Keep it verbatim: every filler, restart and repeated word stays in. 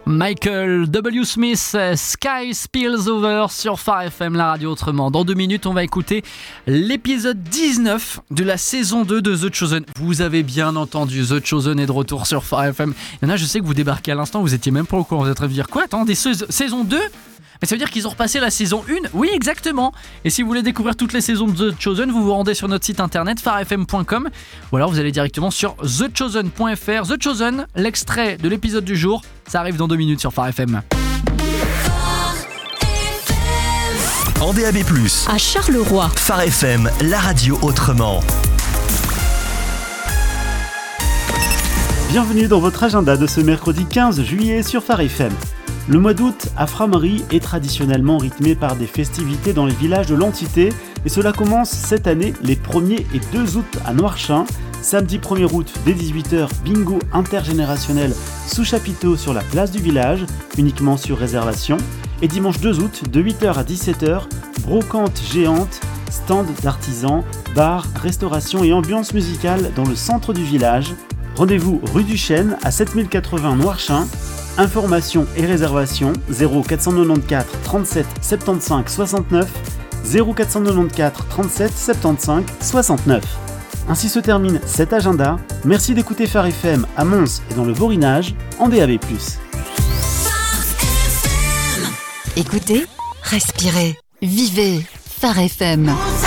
Michael W. Smith, Sky Spills Over sur Phare F M, la radio autrement. Dans deux minutes, on va écouter l'épisode dix-neuf de la saison deux de The Chosen. Vous avez bien entendu, The Chosen est de retour sur Phare F M. Il y en a, je sais que vous débarquez à l'instant, vous étiez même pas au courant. Vous êtes en train de dire quoi? Attends, des saison deux? Mais ça veut dire qu'ils ont repassé la saison un? Oui, exactement. Et si vous voulez découvrir toutes les saisons de The Chosen, vous vous rendez sur notre site internet phare f m point com ou alors vous allez directement sur the chosen point f r. The Chosen, l'extrait de l'épisode du jour, ça arrive dans deux minutes sur Phare F M. En D A B plus, à Charleroi, Phare F M, la radio autrement. Bienvenue dans votre agenda de ce mercredi quinze juillet sur Phare F M. Le mois d'août à Frameries est traditionnellement rythmé par des festivités dans les villages de l'entité et cela commence cette année les premier et deux août à Noirchain, samedi premier août dès dix-huit heures, bingo intergénérationnel sous chapiteau sur la place du village, uniquement sur réservation, et dimanche deux août de huit heures à dix-sept heures, brocante géante, stand d'artisans, bar, restauration et ambiance musicale dans le centre du village. Rendez-vous rue du Chêne à sept mille quatre-vingts Noirchain. Informations et réservations zéro quatre cent quatre-vingt-quatorze trente-sept soixante-quinze soixante-neuf zéro quatre cent quatre-vingt-quatorze trente-sept soixante-quinze soixante-neuf. Ainsi se termine cet agenda. Merci d'écouter Phare F M à Mons et dans le Vorinage en D A B plus. Écoutez, respirez, vivez Phare F M.